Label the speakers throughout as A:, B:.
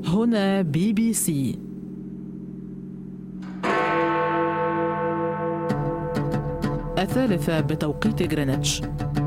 A: هنا BBC. الثالثة بتوقيت غرينتش.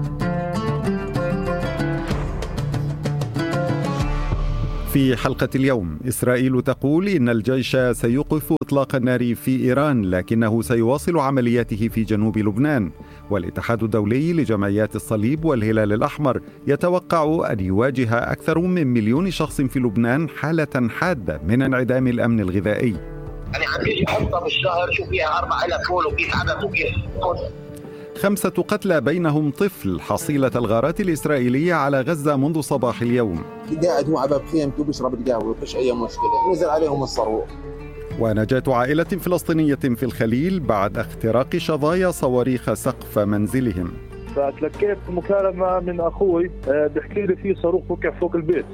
B: في حلقة اليوم، إسرائيل تقول إن الجيش سيوقف إطلاق النار في إيران، لكنه سيواصل عملياته في جنوب لبنان. والاتحاد الدولي لجمعيات الصليب والهلال الأحمر يتوقع أن يواجه أكثر من 1,000,000 شخص في لبنان حالة حادة من انعدام الأمن الغذائي.
C: يعني عم يجي حطة بالشهر شو فيها 4,000 فول وكيف عدد وكيف
B: 5 قتلى بينهم طفل حصيلة الغارات الإسرائيلية على غزة منذ صباح اليوم.
D: قاعد هو عباب خيمته بيشرب القهوة وفيش أي مشكلة، نزل عليهم الصاروخ.
B: ونجاة عائلة فلسطينية في الخليل بعد اختراق شظايا صواريخ سقف منزلهم.
E: فتلقيت مكالمة من أخوي بيحكي لي في صاروخ وقع فوق البيت.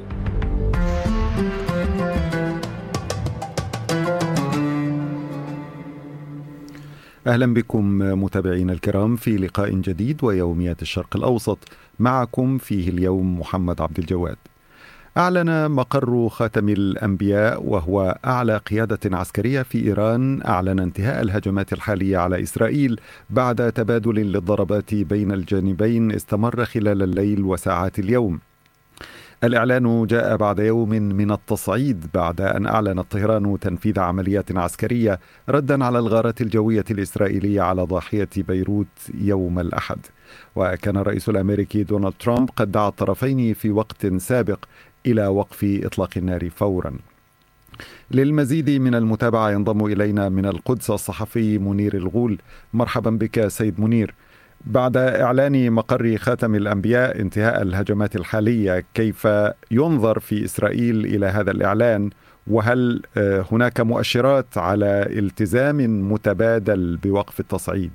B: أهلا بكم متابعين الكرام في لقاء جديد ويوميات الشرق الأوسط، معكم فيه اليوم محمد عبد الجواد. أعلن مقر خاتم الأنبياء وهو أعلى قيادة عسكرية في إيران انتهاء الهجمات الحالية على إسرائيل بعد تبادل للضربات بين الجانبين استمر خلال الليل وساعات اليوم. الإعلان جاء بعد يوم من التصعيد بعد أن أعلنت طهران تنفيذ عمليات عسكرية ردا على الغارات الجوية الإسرائيلية على ضاحية بيروت يوم الأحد. وكان الرئيس الأمريكي دونالد ترامب قد دعا الطرفين في وقت سابق إلى وقف إطلاق النار فورا. للمزيد من المتابعة ينضم إلينا من القدس الصحفي منير الغول. مرحبا بك سيد منير. بعد إعلان مقر خاتم الأنبياء انتهاء الهجمات الحالية، كيف ينظر في إسرائيل إلى هذا الإعلان؟ وهل هناك مؤشرات على التزام متبادل بوقف التصعيد؟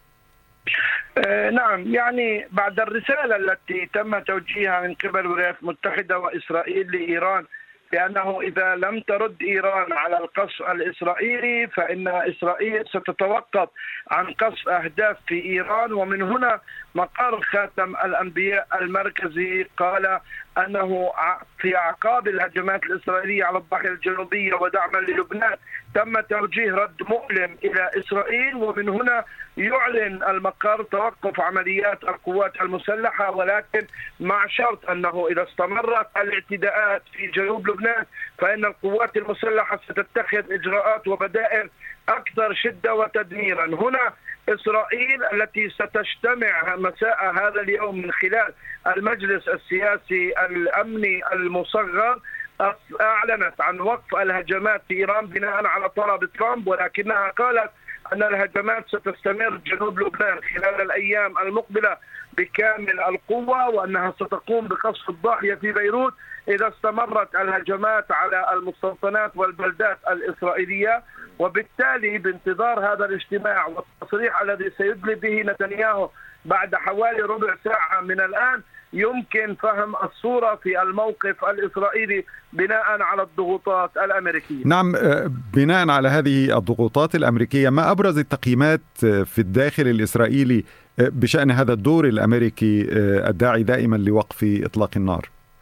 F: نعم، يعني بعد الرسالة التي تم توجيهها من قبل الولايات المتحدة وإسرائيل لإيران بأنه إذا لم ترد إيران على القصف الإسرائيلي فإن إسرائيل ستتوقف عن قصف أهداف في إيران. ومن هنا مقر خاتم الأنبياء المركزي قال أنه في أعقاب الهجمات الإسرائيلية على الضاحية الجنوبية ودعما للبنان تم توجيه رد مؤلم إلى إسرائيل، ومن هنا يعلن المقر توقف عمليات القوات المسلحة، ولكن مع شرط أنه إذا استمرت الاعتداءات في جنوب لبنان فإن القوات المسلحة ستتخذ إجراءات وبدائل أكثر شدة وتدميرا. هنا إسرائيل التي ستجتمع مساء هذا اليوم من خلال المجلس السياسي الأمني المصغر أعلنت عن وقف الهجمات في إيران بناء على طلب ترامب، ولكنها قالت أن الهجمات ستستمر جنوب لبنان خلال الأيام المقبلة بكامل القوة، وأنها ستقوم بقصف الضاحية في بيروت إذا استمرت الهجمات على المستوطنات والبلدات الإسرائيلية. وبالتالي بانتظار هذا الاجتماع والتصريح الذي سيدلي به نتنياهو بعد حوالي ربع ساعة من الآن يمكن فهم الصورة في الموقف الإسرائيلي بناء على الضغوطات الأمريكية.
B: نعم، بناء على هذه الضغوطات الأمريكية، ما أبرز التقييمات في الداخل الإسرائيلي بشأن هذا الدور الأمريكي الداعي دائما لوقف إطلاق النار؟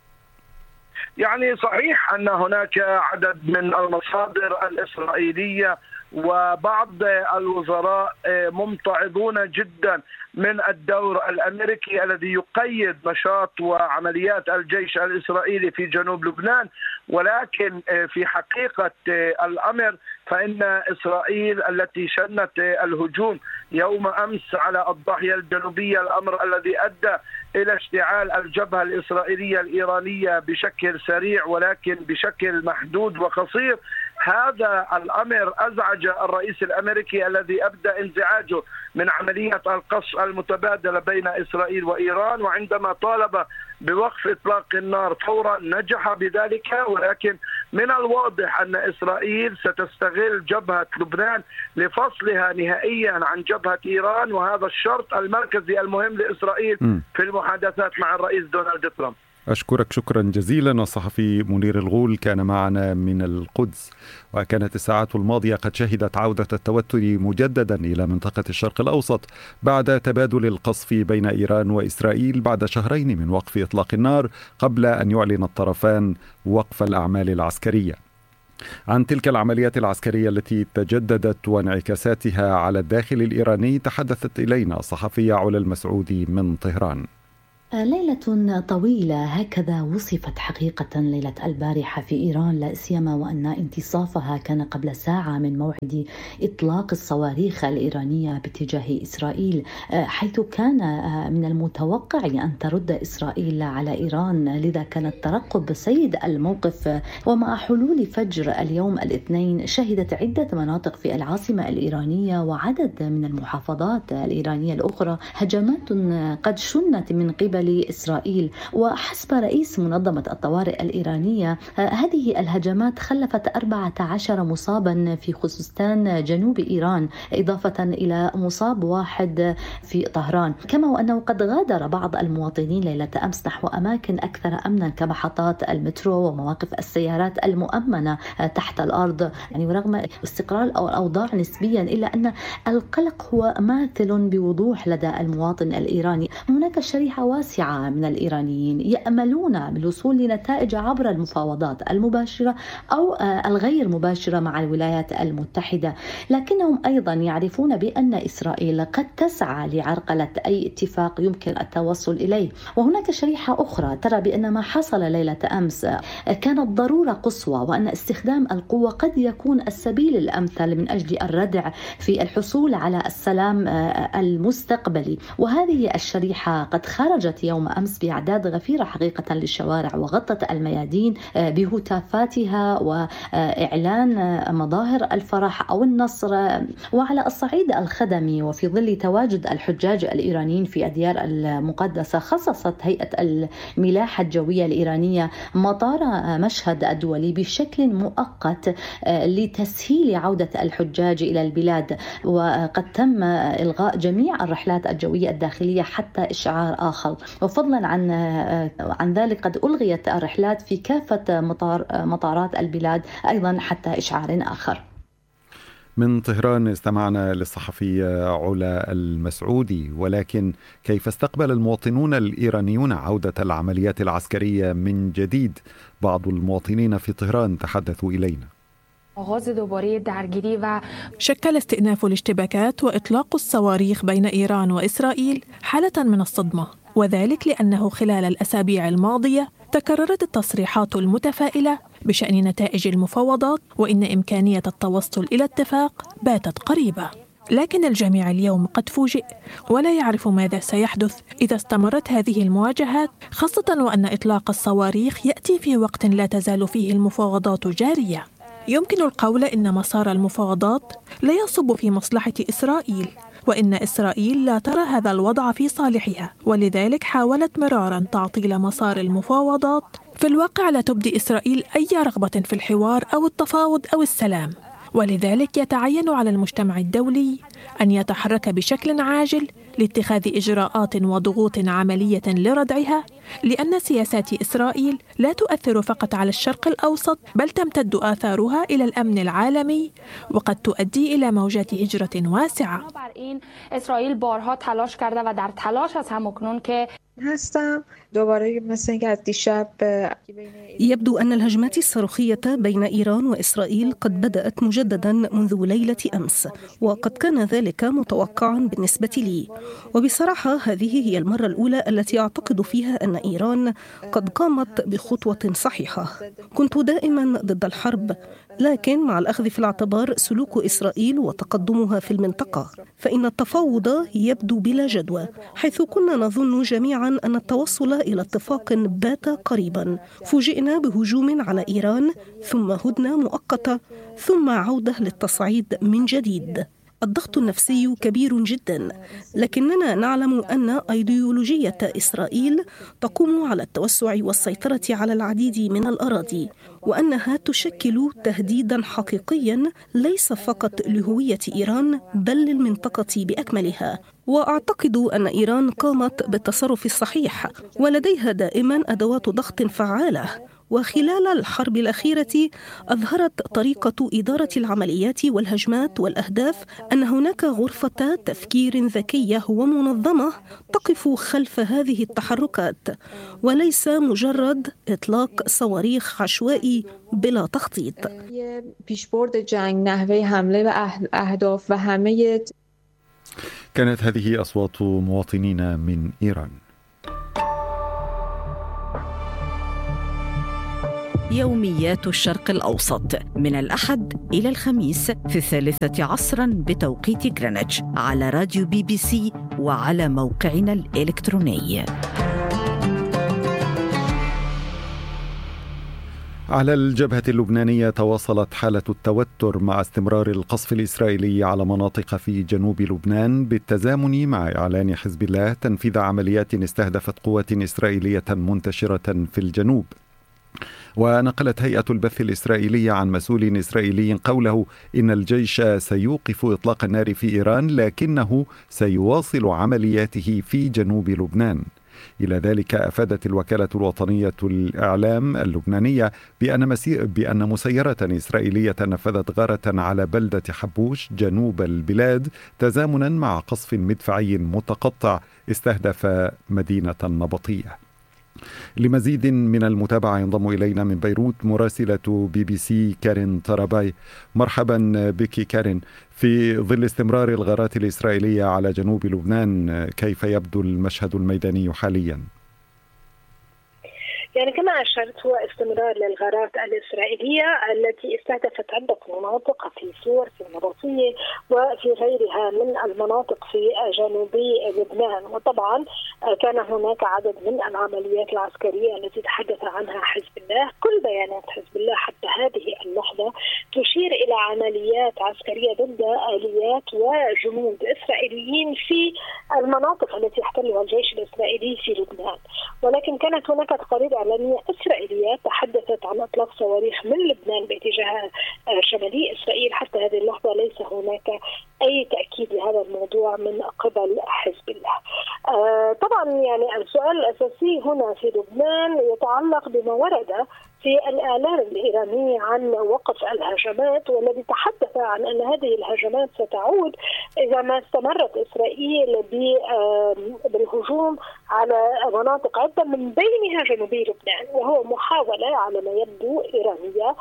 F: يعني صحيح أن هناك عدد من المصادر الإسرائيلية وبعض الوزراء ممتعضون جدا من الدور الأمريكي الذي يقيد نشاط وعمليات الجيش الإسرائيلي في جنوب لبنان، ولكن في حقيقة الأمر فإن إسرائيل التي شنت الهجوم يوم أمس على الضاحية الجنوبية، الأمر الذي أدى إلى اشتعال الجبهة الإسرائيلية الإيرانية بشكل سريع ولكن بشكل محدود وقصير، هذا الأمر أزعج الرئيس الأمريكي الذي أبدى انزعاجه من عملية القصف المتبادلة بين إسرائيل وإيران، وعندما طالب بوقف إطلاق النار فورا نجح بذلك. ولكن من الواضح أن إسرائيل ستستغل جبهة لبنان لفصلها نهائيا عن جبهة إيران، وهذا الشرط المركزي المهم لإسرائيل في المحادثات مع الرئيس دونالد ترامب.
B: أشكرك شكرا جزيلا. الصحفي منير الغول كان معنا من القدس. وكانت الساعات الماضية قد شهدت عودة التوتر مجددا إلى منطقة الشرق الأوسط بعد تبادل القصف بين إيران وإسرائيل بعد شهرين من وقف إطلاق النار قبل أن يعلن الطرفان وقف الأعمال العسكرية. عن تلك العمليات العسكرية التي تجددت وانعكاساتها على الداخل الإيراني تحدثت إلينا الصحفية علا المسعودي من طهران.
G: ليلة طويلة هكذا وصفت حقيقة ليلة البارحة في إيران، لا سيما وأن انتصافها كان قبل ساعة من موعد إطلاق الصواريخ الإيرانية باتجاه إسرائيل، حيث كان من المتوقع أن ترد إسرائيل على إيران، لذا كان الترقب سيد الموقف. ومع حلول فجر اليوم الاثنين شهدت عدة مناطق في العاصمة الإيرانية وعدد من المحافظات الإيرانية الأخرى هجمات قد شنت من قبل إسرائيل. وحسب رئيس منظمة الطوارئ الإيرانية هذه الهجمات خلفت 14 مصابا في خوزستان جنوب إيران، إضافة إلى مصاب واحد في طهران. كما وأنه قد غادر بعض المواطنين ليلة أمس نحو أماكن أكثر أمنا كمحطات المترو ومواقف السيارات المؤمنة تحت الأرض. يعني ورغم استقرار الأوضاع نسبيا إلا أن القلق هو ماثل بوضوح لدى المواطن الإيراني. هناك شريحة واسعة من الإيرانيين يأملون بالوصول لنتائج عبر المفاوضات المباشرة أو الغير مباشرة مع الولايات المتحدة، لكنهم أيضا يعرفون بأن إسرائيل قد تسعى لعرقلة أي اتفاق يمكن التوصل إليه. وهناك شريحة أخرى ترى بأن ما حصل ليلة أمس كانت ضرورة قصوى، وأن استخدام القوة قد يكون السبيل الأمثل من أجل الردع في الحصول على السلام المستقبلي. وهذه الشريحة قد خرجت يوم أمس بأعداد غفيرة حقيقة للشوارع وغطت الميادين بهتافاتها وإعلان مظاهر الفرح أو النصر. وعلى الصعيد الخدمي وفي ظل تواجد الحجاج الإيرانيين في الديار المقدسة، خصصت هيئة الملاحة الجوية الإيرانية مطار مشهد الدولي بشكل مؤقت لتسهيل عودة الحجاج إلى البلاد، وقد تم إلغاء جميع الرحلات الجوية الداخلية حتى إشعار آخر. وفضلا عن ذلك قد ألغيت الرحلات في كافة مطارات البلاد أيضا حتى إشعار آخر.
B: من طهران استمعنا للصحفية علا المسعودي. ولكن كيف استقبل المواطنون الإيرانيون عودة العمليات العسكرية من جديد؟ بعض المواطنين في طهران تحدثوا إلينا.
A: شكل استئناف الاشتباكات وإطلاق الصواريخ بين إيران وإسرائيل حالة من الصدمة، وذلك لأنه خلال الأسابيع الماضية تكررت التصريحات المتفائلة بشأن نتائج المفاوضات وإن إمكانية التوصل إلى اتفاق باتت قريبة. لكن الجميع اليوم قد فوجئ ولا يعرف ماذا سيحدث إذا استمرت هذه المواجهات، خاصة وأن إطلاق الصواريخ يأتي في وقت لا تزال فيه المفاوضات جارية. يمكن القول إن مسار المفاوضات لا يصب في مصلحة إسرائيل، وإن إسرائيل لا ترى هذا الوضع في صالحها، ولذلك حاولت مرارا تعطيل مسار المفاوضات. في الواقع لا تبدي إسرائيل أي رغبة في الحوار أو التفاوض أو السلام، ولذلك يتعين على المجتمع الدولي أن يتحرك بشكل عاجل لاتخاذ إجراءات وضغوط عملية لردعها، لأن سياسات إسرائيل لا تؤثر فقط على الشرق الأوسط، بل تمتد آثارها إلى الأمن العالمي وقد تؤدي إلى موجات هجرة واسعة.
H: إسرائيل بارها تلاش کرده و در تلاش است همکنون که
I: هستم دوباره مثل اینکه از دیشب.
J: يبدو أن الهجمات الصاروخية بين إيران وإسرائيل قد بدأت مجددا منذ ليلة أمس، وقد كان ذلك متوقعا بالنسبة لي. وبصراحة هذه هي المرة الأولى التي أعتقد فيها أن إيران قد قامت بخطوة صحيحة. كنت دائما ضد الحرب، لكن مع الأخذ في الاعتبار سلوك إسرائيل وتقدمها في المنطقة فإن التفاوض يبدو بلا جدوى، حيث كنا نظن جميعا أن التوصل إلى اتفاق بات قريبا. فوجئنا بهجوم على إيران، ثم هدنة مؤقتة، ثم عودة للتصعيد من جديد. الضغط النفسي كبير جدا، لكننا نعلم أن أيديولوجية إسرائيل تقوم على التوسع والسيطرة على العديد من الأراضي، وأنها تشكل تهديدا حقيقيا ليس فقط لهوية إيران بل للمنطقة بأكملها. وأعتقد أن إيران قامت بالتصرف الصحيح ولديها دائما أدوات ضغط فعالة، وخلال الحرب الأخيرة أظهرت طريقة إدارة العمليات والهجمات والأهداف أن هناك غرفة تفكير ذكية ومنظمة تقف خلف هذه التحركات، وليس مجرد إطلاق صواريخ عشوائي بلا تخطيط.
B: كانت هذه أصوات مواطنين من إيران.
K: يوميات الشرق الأوسط من الأحد إلى الخميس في 3 عصرا بتوقيت غرينتش على راديو BBC وعلى موقعنا الإلكتروني.
B: على الجبهة اللبنانية تواصلت حالة التوتر مع استمرار القصف الإسرائيلي على مناطق في جنوب لبنان بالتزامن مع إعلان حزب الله تنفيذ عمليات استهدفت قوات إسرائيلية منتشرة في الجنوب. ونقلت هيئة البث الإسرائيلية عن مسؤول إسرائيلي قوله إن الجيش سيوقف إطلاق النار في إيران لكنه سيواصل عملياته في جنوب لبنان. إلى ذلك أفادت الوكالة الوطنية الإعلام اللبنانية بأن مسيرة إسرائيلية نفذت غارة على بلدة حبوش جنوب البلاد تزامنا مع قصف مدفعي متقطع استهدف مدينة نبطية. لمزيد من المتابعة ينضم إلينا من بيروت مراسلة BBC كارين طراباي. مرحبا بك كارين. في ظل استمرار الغارات الإسرائيلية على جنوب لبنان، كيف يبدو المشهد الميداني حاليا؟
L: يعني كما أشرت هو استمرار للغارات الإسرائيلية التي استهدفت عدة مناطق في سور في النبطية وفي غيرها من المناطق في جنوبي لبنان. وطبعا كان هناك عدد من العمليات العسكرية التي تحدث عنها حزب الله. كل بيانات حزب الله حتى هذه اللحظة تشير إلى عمليات عسكرية ضد آليات وجنود إسرائيليين في المناطق التي يحتلها الجيش الإسرائيلي في لبنان. ولكن كانت هناك تقارير إعلامية إسرائيلية تحدثت عن إطلاق صواريخ من لبنان باتجاه شمالي إسرائيل. حتى هذه اللحظة ليس هناك أي تأكيد لهذا الموضوع من قبل حزب الله. طبعا يعني السؤال الأساسي هنا في لبنان يتعلق بما ورد في الإعلان الإيراني عن وقف الهجمات، والذي تحدث عن أن هذه الهجمات ستعود إذا ما استمرت إسرائيل بالهجوم على مناطق عدة من بينها جنوبي لبنان، وهو محاولة على ما يبدو إيرانية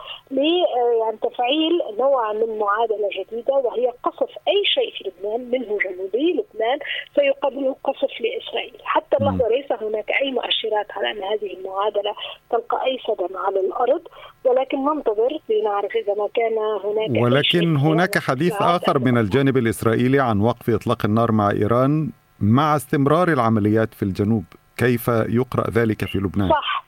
L: لتفعيل نوع من معادلة جديدة، وهي قصف أي شيء في لبنان منه جنوبي لبنان سيقابله قصف لإسرائيل. حتى اللحظة ليس هناك أي مؤشرات على أن هذه المعادلة تلقى أي صدى على الأرض، ولكن ننتظر لنعرف إذا ما كان هناك.
B: ولكن هناك حديث آخر من الجانب الإسرائيلي عن وقف إطلاق النار مع إيران مع استمرار العمليات في الجنوب. كيف يقرأ ذلك في لبنان؟
L: صح،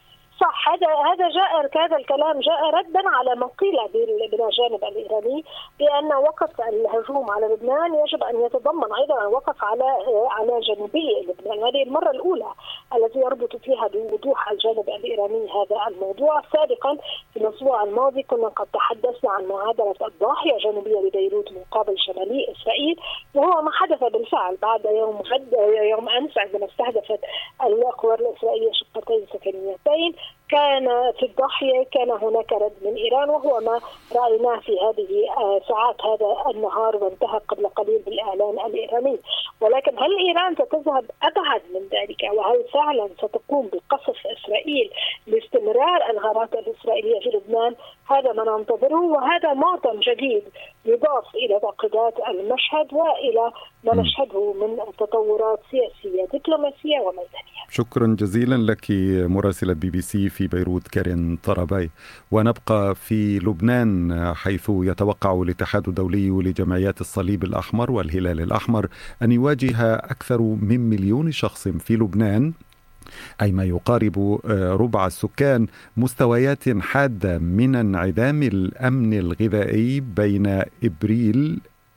L: هذا الكلام جاء ردا على ما قيل بالجانب الإيراني بأن وقف الهجوم على لبنان يجب أن يتضمن أيضا الوقف على جنوبي لبنان. هذه المرة الأولى التي يربط فيها بوضوح الجانب الإيراني هذا الموضوع. سابقا في الأسبوع الماضي كنا قد تحدثنا عن معادلة الضاحية جنوبية لبيروت مقابل شمالي إسرائيل، وهو ما حدث بالفعل بعد يوم أمس عندما استهدفت القوات الإسرائيلية شقتين سكنيتين. كان في الضاحية كان هناك رد من إيران، وهو ما رأيناه في هذه ساعات هذا النهار، وانتهى قبل قليل بالإعلان الإيراني. ولكن هل إيران ستذهب أبعد من ذلك، وهل فعلا ستقوم بقصف إسرائيل لاستمرار الغارات الإسرائيلية في لبنان؟ هذا ما ننتظره، وهذا معطى جديد يضاف إلى تعقيدات المشهد وإلى ما نشهده من تطورات سياسية دبلوماسية وميدانية.
B: شكرا جزيلا لك مراسلة BBC في بيروت كارين طراباي. ونبقى في لبنان حيث يتوقع الاتحاد الدولي لجمعيات الصليب الأحمر والهلال الأحمر أن يواجه أكثر من 1,000,000 شخص في لبنان، أي ما يقارب ربع السكان، مستويات حادة من انعدام الأمن الغذائي بين إبريل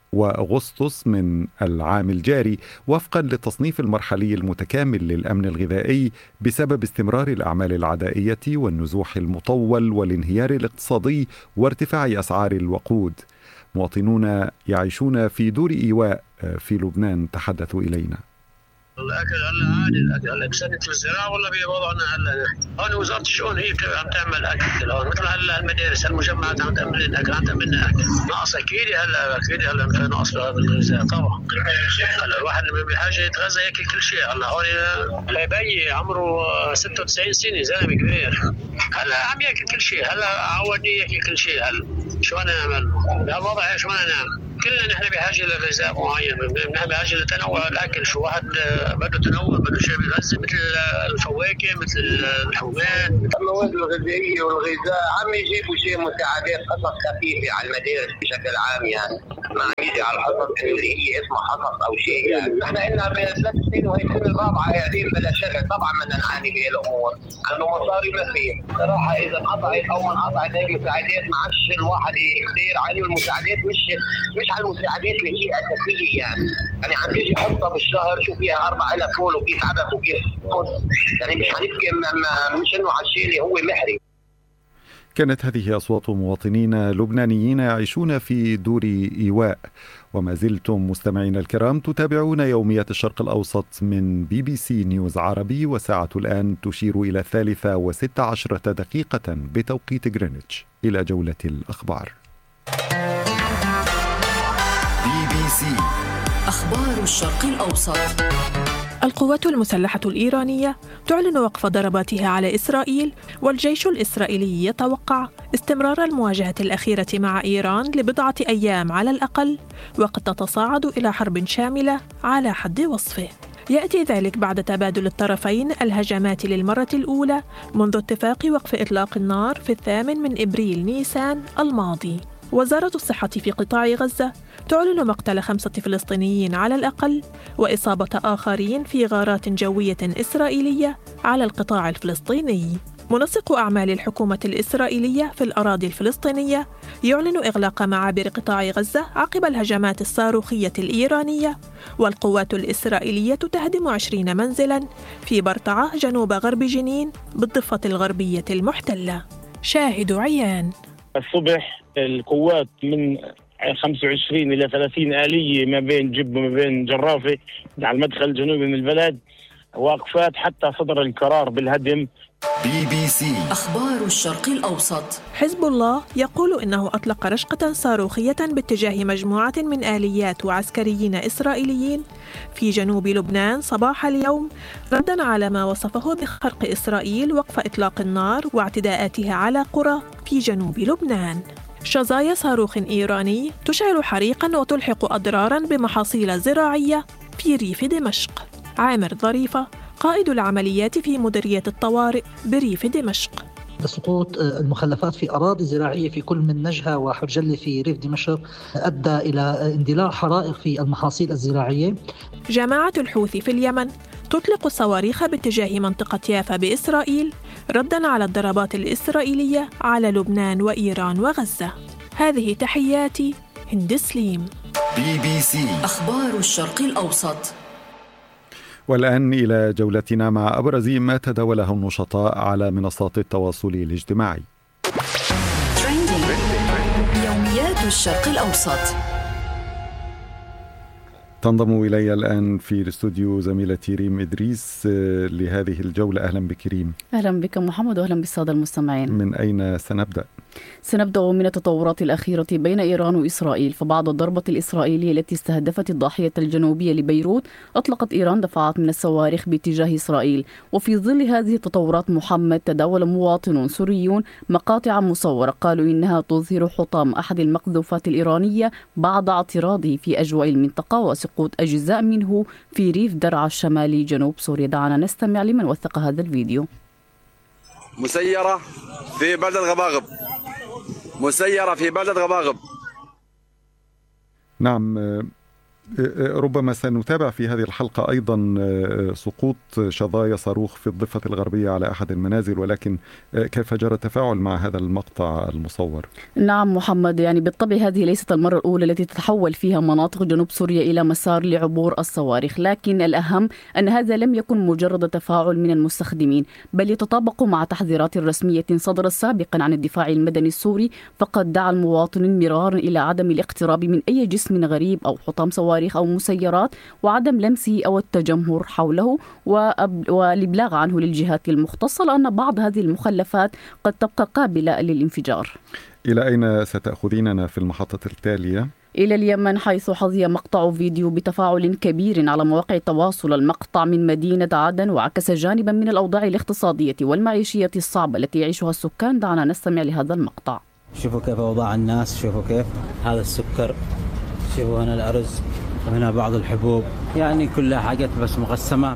B: وأغسطس من العام الجاري وفقا للتصنيف المرحلي المتكامل للأمن الغذائي بسبب استمرار الأعمال العدائية والنزوح المطول والانهيار الاقتصادي وارتفاع أسعار الوقود. مواطنون يعيشون في دور إيواء في لبنان تحدثوا إلينا.
C: الاكل هلا عادي، الاكل بسنه الزراعه والله بوضعنا هلا هون وزاره الشؤون هي عم تعمل اكل هون، مثل هلا المدارس المجمعات عم تعمل الاكل، عم تعمل لنا اكل ناقص اكيد هلا في نقص بالغذاء طبعا. هلا الواحد بحاجه يتغذى ياكل كل شيء. هلا هون بيي عمره 96 سنه زلمه كبير، هلا عم ياكل كل شيء، هلا عودني ياكل كل شيء. هلا شو بدنا نعمل بهالوضع؟ شو بدنا نعمل؟ كلنا نحن بحاجه لغذاء معين، نحن بحاجه لتنوع الاكل. شو واحد بده تنوع، بده شيء بيغذي مثل الفواكه، مثل الحبوبات. المواد الغذائيه والغذاء عم يجيبوا شيء مساعدات، قصص خفيفه على المدارس بشكل عام، يعني ما عم يجي على الحصص اللي هي اسمها حصص او شيء. يعني نحن لنا من 3 سنين وهي السنه الرابعه قاعدين بلا شغل، طبعا بدنا نعاني بهي الامور، لانه مصاري ما في صراحه. اذا انقطعت او ما انقطعت هي المساعدات ما عادش الواحد يقدر عليه. المساعدات مش على المساعدات اللي هي اساسيه، يعني عم تيجي حصه بالشهر شو فيها 4000 فول وكيف عدس وكيف يعني مش هنبكي، مش انه على الشيء اللي هو محري.
B: كانت هذه أصوات مواطنين لبنانيين يعيشون في دور إيواء. وما زلتم مستمعين الكرام تتابعون يوميات الشرق الأوسط من BBC نيوز عربي، وساعة الآن تشير إلى 13:16 بتوقيت غرينتش. إلى جولة الأخبار.
K: BBC أخبار الشرق الأوسط.
A: القوات المسلحة الإيرانية تعلن وقف ضرباتها على إسرائيل، والجيش الإسرائيلي يتوقع استمرار المواجهة الأخيرة مع إيران لبضعة أيام على الأقل، وقد تتصاعد إلى حرب شاملة على حد وصفه. يأتي ذلك بعد تبادل الطرفين الهجمات للمرة الأولى منذ اتفاق وقف إطلاق النار في 8 أبريل نيسان الماضي. وزارة الصحة في قطاع غزة تعلن مقتل 5 فلسطينيين على الأقل وإصابة آخرين في غارات جوية إسرائيلية على القطاع الفلسطيني. منسق أعمال الحكومة الإسرائيلية في الأراضي الفلسطينية يعلن إغلاق معابر قطاع غزة عقب الهجمات الصاروخية الإيرانية، والقوات الإسرائيلية تهدم 20 منزلاً في برطعة جنوب غرب جنين بالضفة الغربية المحتلة. شاهد عيان.
M: الصبح القوات من 25 إلى 30 آلية ما بين جب وما بين جرافة على المدخل الجنوبي من البلد واقفات حتى صدر القرار بالهدم.
K: BBC أخبار الشرق الأوسط.
A: حزب الله يقول إنه أطلق رشقة صاروخية باتجاه مجموعة من آليات وعسكريين إسرائيليين في جنوب لبنان صباح اليوم، رداً على ما وصفه بخرق إسرائيل وقف إطلاق النار واعتداءاتها على قرى في جنوب لبنان. شظايا صاروخ إيراني تشعل حريقاً وتلحق أضراراً بمحاصيل زراعية في ريف دمشق. عامر ظريفة قائد العمليات في مديرية الطوارئ بريف دمشق.
N: سقوط المخلفات في أراضي زراعية في كل من نجهة وحجلة في ريف دمشق أدى إلى اندلاع حرائق في المحاصيل الزراعية.
A: جماعة الحوثي في اليمن تطلق صواريخ باتجاه منطقة يافا بإسرائيل رداً على الضربات الإسرائيلية على لبنان وإيران وغزة. هذه تحياتي هند سليم.
K: BBC أخبار الشرق الأوسط.
B: والآن إلى جولتنا مع أبرز ما تداوله النشطاء على منصات التواصل الاجتماعي.
K: يوميات الشرق الأوسط.
B: تنضم إلي الآن في الاستوديو زميلتي ريم إدريس لهذه الجولة. أهلا بك ريم.
O: أهلا بك محمد وأهلا بالسادة المستمعين.
B: من أين سنبدأ؟
O: سنبدأ من التطورات الأخيرة بين إيران وإسرائيل، فبعد الضربة الإسرائيلية التي استهدفت الضاحية الجنوبية لبيروت أطلقت إيران دفعات من الصواريخ باتجاه إسرائيل. وفي ظل هذه التطورات محمد تداول مواطنون سوريون مقاطع مصورة قالوا إنها تظهر حطام أحد المقذوفات الإيرانية بعد اعتراضه في أجواء المنطقة وسقوط أجزاء منه في ريف درعا الشمالي جنوب سوريا. دعنا نستمع لمن وثق هذا الفيديو.
P: مسيرة في بلدة غباغب، مسيرة في بلدة غباغب.
B: نعم ربما سنتابع في هذه الحلقة أيضا سقوط شظايا صاروخ في الضفة الغربية على أحد المنازل، ولكن كيف جرى التفاعل مع هذا المقطع المصور؟
O: نعم محمد، يعني بالطبع هذه ليست المرة الأولى التي تتحول فيها مناطق جنوب سوريا إلى مسار لعبور الصواريخ، لكن الأهم أن هذا لم يكن مجرد تفاعل من المستخدمين، بل يتطابق مع تحذيرات رسمية صدرت سابقا عن الدفاع المدني السوري، فقد دعا المواطنين مرارا إلى عدم الاقتراب من أي جسم غريب أو حطام صواريخ أو مسيرات، وعدم لمسه أو التجمهر حوله، والإبلاغ عنه للجهات المختصة، لأن بعض هذه المخلفات قد تبقى قابلة للانفجار.
B: إلى أين ستأخذيننا في المحطة التالية؟
O: إلى اليمن، حيث حظي مقطع فيديو بتفاعل كبير على مواقع التواصل. المقطع من مدينة عدن وعكس جانبا من الأوضاع الاقتصادية والمعيشية الصعبة التي يعيشها السكان. دعنا نستمع لهذا المقطع.
Q: شوفوا كيف أوضاع الناس، شوفوا كيف هذا السكر، شوفوا هنا الأرز وهنا بعض الحبوب، يعني كلها حاجات بس مقسمة.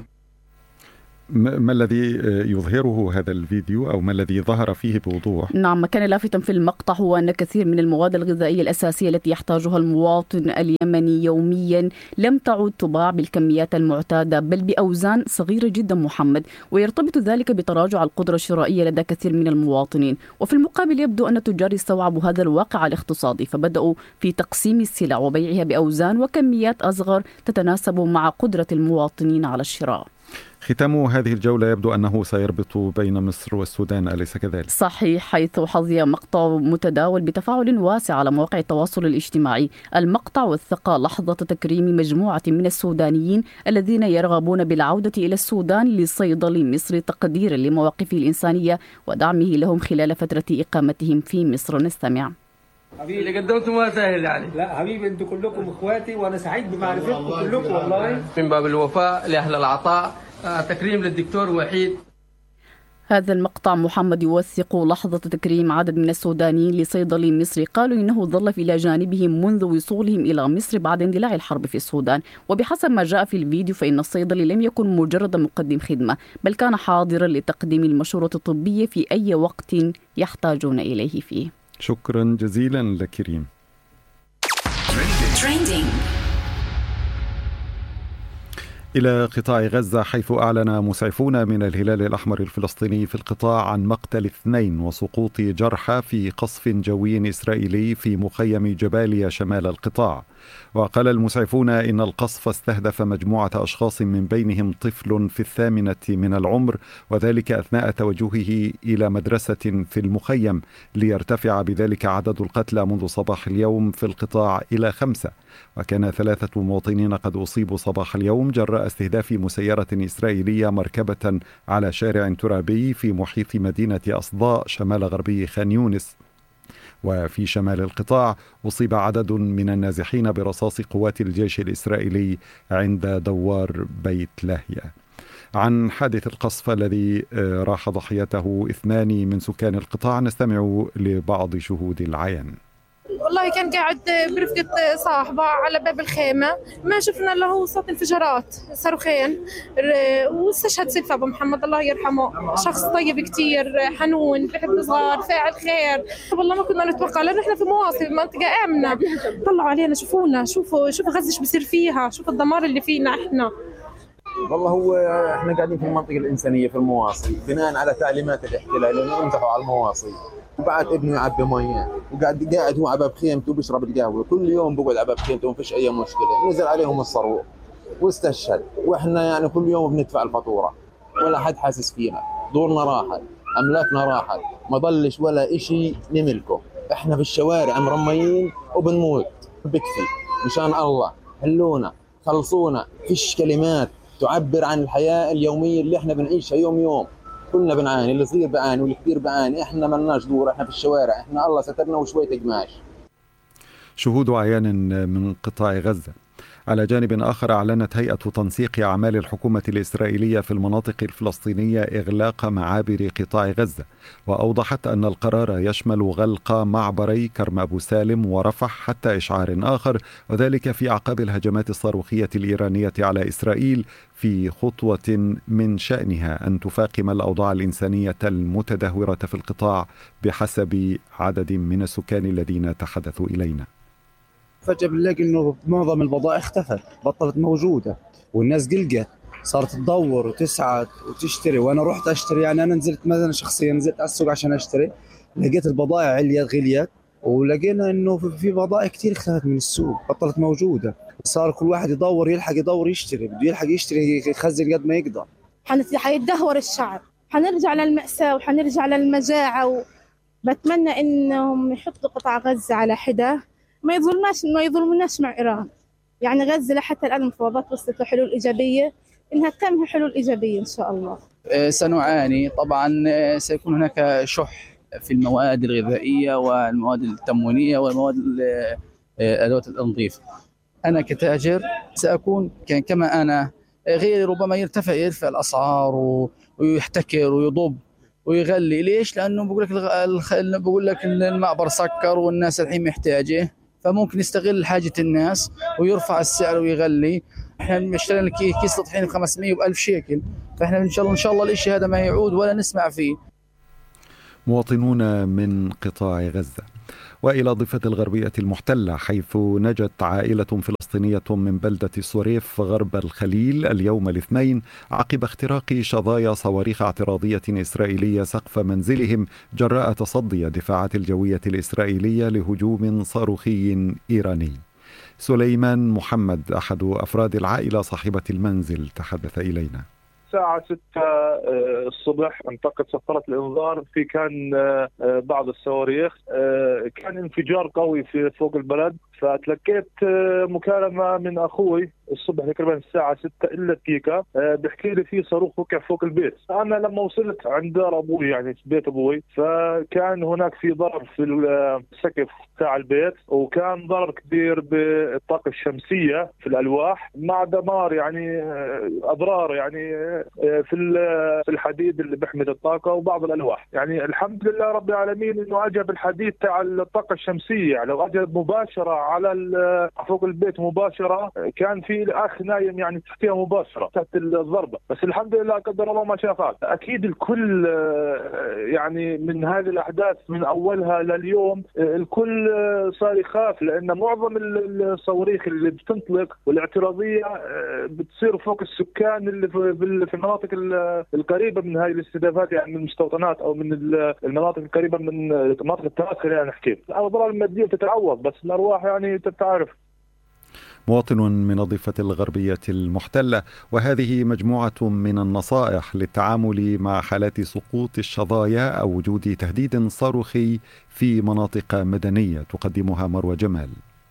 B: ما الذي يظهره هذا الفيديو أو ما الذي ظهر فيه بوضوح؟
O: نعم، ما كان لافتا في المقطع هو أن كثير من المواد الغذائية الأساسية التي يحتاجها المواطن اليمني يوميا لم تعد تباع بالكميات المعتادة، بل بأوزان صغيرة جدا محمد، ويرتبط ذلك بتراجع القدرة الشرائية لدى كثير من المواطنين. وفي المقابل يبدو أن التجار استوعبوا هذا الواقع الاقتصادي، فبدأوا في تقسيم السلع وبيعها بأوزان وكميات أصغر تتناسب مع قدرة المواطنين على الشراء.
B: ختام هذه الجولة يبدو أنه سيربط بين مصر والسودان، أليس كذلك؟
O: صحيح، حيث حظي مقطع متداول بتفاعل واسع على مواقع التواصل الاجتماعي. المقطع وثق لحظة تكريم مجموعة من السودانيين الذين يرغبون بالعودة إلى السودان لصيدلي مصري تقديرا لمواقفه الإنسانية ودعمه لهم خلال فترة إقامتهم في مصر. نستمع.
R: حبيبي اللي قدمته ما سهل يعني. لا حبيبي انتم كلكم اخواتي وانا سعيد بمعرفتكم كلكم والله. من باب الوفاء لاهل العطاء، تكريم للدكتور وحيد.
O: هذا المقطع محمد يوثق لحظة تكريم عدد من السودانيين لصيدلي مصري قالوا إنه ظل إلى جانبهم منذ وصولهم إلى مصر بعد اندلاع الحرب في السودان. وبحسب ما جاء في الفيديو فإن الصيدلي لم يكن مجرد مقدم خدمة، بل كان حاضرا لتقديم المشورة الطبية في أي وقت يحتاجون إليه فيه.
B: شكرا جزيلا لك ريم. إلى قطاع غزة، حيث أعلن مسعفون من الهلال الأحمر الفلسطيني في القطاع عن مقتل 2 وسقوط جرحى في قصف جوي إسرائيلي في مخيم جباليا شمال القطاع. وقال المسعفون إن القصف استهدف مجموعة أشخاص من بينهم طفل في 8 من العمر، وذلك أثناء توجهه إلى مدرسة في المخيم، ليرتفع بذلك عدد القتلى منذ صباح اليوم في القطاع إلى 5. وكان 3 مواطنين قد أصيبوا صباح اليوم جراء استهداف مسيرة إسرائيلية مركبة على شارع ترابي في محيط مدينة أصداء شمال غربي خان يونس. وفي شمال القطاع أصيب عدد من النازحين برصاص قوات الجيش الإسرائيلي عند دوار بيت لاهيا. عن حادث القصف الذي راح ضحيته 2 من سكان القطاع نستمع لبعض شهود العيان.
S: والله كان قاعد برفقة صاحبه على باب الخيمة، ما شفنا إلا هو صوت انفجارات صاروخين، واستشهد سيف أبو محمد الله يرحمه. شخص طيب كتير، حنون، بحب الصغار، فاعل خير. والله ما كنا نتوقع، لأنه إحنا في مواصل منطقة آمنة. طلعوا علينا، شوفونا، شوفوا غزة إيش بصير فيها، شوفوا الدمار اللي فينا إحنا.
D: والله هو إحنا قاعدين في المنطقة الإنسانية في المواصل بناء على تعليمات الاحتلال إنه يمسحوا على المواصل. وبعد ابنه يعبي مياه، وقاعد هو على باب خيمته بيشرب القهوه، كل يوم بقعد على باب خيمته وما فيش اي مشكله. نزل عليهم الصاروخ واستشهد، واحنا يعني كل يوم بندفع الفاتوره، ولا حد حاسس فينا. دورنا راحت، املاكنا راحت، ما ضلش ولا شيء نملكه. احنا في الشوارع مرميين وبنموت. بكفي مشان الله، حلونا، خلصونا. فيش كلمات تعبر عن الحياه اليوميه اللي احنا بنعيشها يوم يوم. كلنا بنعاني، اللي صغير بعاني والكبير بعاني. احنا ملناش دور، احنا في الشوارع، احنا الله سترنا وشوية قماش.
B: شهود عيان من قطاع غزة. على جانب آخر، أعلنت هيئة تنسيق أعمال الحكومة الإسرائيلية في المناطق الفلسطينية إغلاق معابر قطاع غزة، وأوضحت أن القرار يشمل غلق معبري كرم أبو سالم ورفح حتى إشعار آخر، وذلك في أعقاب الهجمات الصاروخية الإيرانية على إسرائيل، في خطوة من شأنها أن تفاقم الأوضاع الإنسانية المتدهورة في القطاع بحسب عدد من السكان الذين تحدثوا إلينا.
T: فجأة بنلاقي إنه معظم البضائع اختفت، بطلت موجودة، والناس قلقت، صارت تدور وتسعى وتشتري. وأنا رحت أشتري، يعني أنا نزلت مثلا شخصيا نزلت على السوق عشان أشتري، لقيت البضائع غليت، ولقينا إنه في بضائع كتير اختفت من السوق، بطلت موجودة. صار كل واحد يدور يشتري، بده يلحق يشتري يخزن قد ما يقدر.
U: حيتدهور الشعب، حنرجع للمأساة وحنرجع للمجاعة. بتمنى إنهم يحطوا قطاع غزة على حدة، ما يظلمناش مع إيران. يعني غزة لحتى الآن المفاوضات وصلت لحلول إيجابية، إنها تتم حلول إيجابية إن شاء الله.
V: سنعاني طبعا، سيكون هناك شح في المواد الغذائية والمواد التموينية والمواد أدوات التنظيف. أنا كتاجر سأكون كما أنا، غيري ربما يرفع الأسعار ويحتكر ويضب ويغلي. ليش؟ لأنه بقول لك المعبر سكر والناس الحين محتاجه، فممكن يستغل حاجة الناس ويرفع السعر ويغلي. احنا اشترينا كيس طحين 500 و1000 شيكل، فاحنا ان شاء الله الاشي هذا ما يعود ولا نسمع فيه.
B: مواطنون من قطاع غزة. وإلى ضفة الغربية المحتلة، حيث نجت عائلة فلسطينية من بلدة صريف غرب الخليل اليوم الاثنين عقب اختراق شظايا صواريخ اعتراضية إسرائيلية سقف منزلهم جراء تصدي الدفاعات الجوية الإسرائيلية لهجوم صاروخي إيراني. سليمان محمد أحد أفراد العائلة صاحبة المنزل تحدث إلينا.
E: الساعة 6 الصبح انطلقت صفارة الإنذار في كان بعض الصواريخ، كان انفجار قوي في فوق البلد، فتلقيت مكالمة من أخوي الصبح تقريبا الساعة 6 إلا دقيقة، بيحكي لي في صاروخ وقع فوق البيت. أنا لما وصلت عند دار أبوي، يعني بيت أبوي، فكان هناك في ضرر في السقف بتاع البيت، وكان ضرر كبير بالطاقة الشمسية في الألواح، مع دمار يعني أضرار يعني في الحديد اللي بيحمل الطاقة وبعض الألواح. يعني الحمد لله رب العالمين إنه أجى بالحديد تاع الطاقة الشمسية، يعني لو أجى مباشرة على فوق البيت مباشرة كان في الأخ نايم يعني تحتها مباشرة تحت الضربة، بس الحمد لله قدر الله ما شاء فعل. أكيد الكل يعني من هذه الأحداث من أولها لليوم الكل صار يخاف، لأن معظم الصواريخ اللي بتنطلق والاعتراضية بتصير فوق السكان اللي في المناطق القريبة من هذه الاستهدافات، يعني من المستوطنات أو من المناطق القريبة من مناطق التراث. يعني نحكي الأضرار المادية تتعوض، بس الأرواح يعني تتعرف.
B: مواطن من الضفة الغربية المحتلة. وهذه مجموعة من النصائح للتعامل مع حالات سقوط الشظايا أو وجود تهديد صاروخي في مناطق مدنية تقدمها مروى جمال.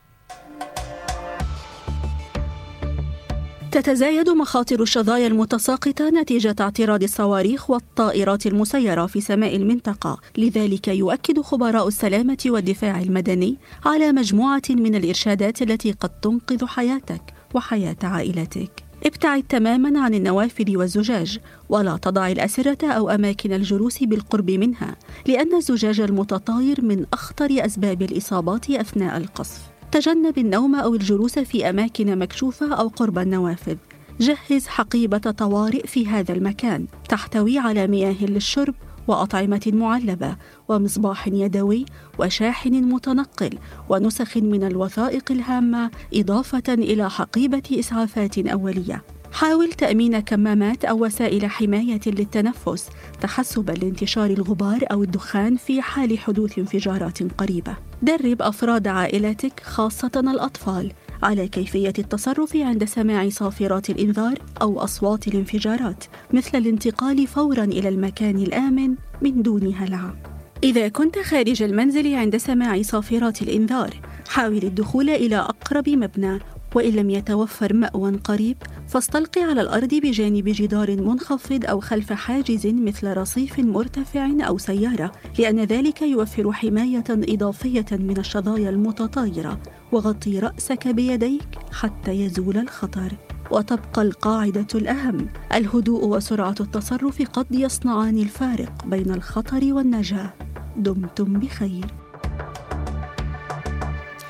W: تتزايد مخاطر الشظايا المتساقطة نتيجة اعتراض الصواريخ والطائرات المسيرة في سماء المنطقة، لذلك يؤكد خبراء السلامة والدفاع المدني على مجموعة من الإرشادات التي قد تنقذ حياتك وحياة عائلتك. ابتعد تماما عن النوافذ والزجاج، ولا تضع الأسرة أو أماكن الجلوس بالقرب منها، لأن الزجاج المتطاير من أخطر أسباب الإصابات أثناء القصف. تجنب النوم أو الجلوس في أماكن مكشوفة أو قرب النوافذ. جهز حقيبة طوارئ في هذا المكان تحتوي على مياه للشرب وأطعمة معلبة ومصباح يدوي وشاحن متنقل ونسخ من الوثائق الهامة، إضافة إلى حقيبة إسعافات أولية. حاول تأمين كمامات أو وسائل حماية للتنفس تحسباً لانتشار الغبار أو الدخان في حال حدوث انفجارات قريبة. درب أفراد عائلتك خاصة الأطفال على كيفية التصرف عند سماع صافرات الإنذار أو أصوات الانفجارات، مثل الانتقال فوراً إلى المكان الآمن من دون هلع. إذا كنت خارج المنزل عند سماع صافرات الإنذار، حاول الدخول إلى أقرب مبنى، وإن لم يتوفر مأوى قريب فاستلق على الأرض بجانب جدار منخفض أو خلف حاجز مثل رصيف مرتفع أو سيارة، لأن ذلك يوفر حماية إضافية من الشظايا المتطايرة. وغطي رأسك بيديك حتى يزول الخطر. وتبقى القاعدة الأهم: الهدوء وسرعة التصرف قد يصنعان الفارق بين الخطر والنجاة. دمتم بخير.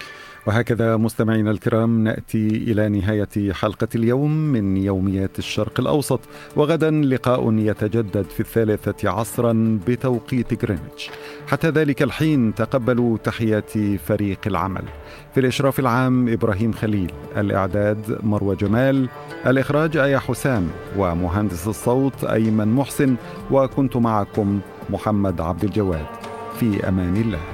B: وهكذا مستمعينا الكرام نأتي إلى نهاية حلقة اليوم من يوميات الشرق الأوسط، وغدا لقاء يتجدد في 3 عصرا بتوقيت غرينتش. حتى ذلك الحين تقبلوا تحيات فريق العمل. في الإشراف العام إبراهيم خليل، الإعداد مروى جمال، الإخراج آية حسام، ومهندس الصوت أيمن محسن، وكنت معكم محمد عبد الجواد. في أمان الله.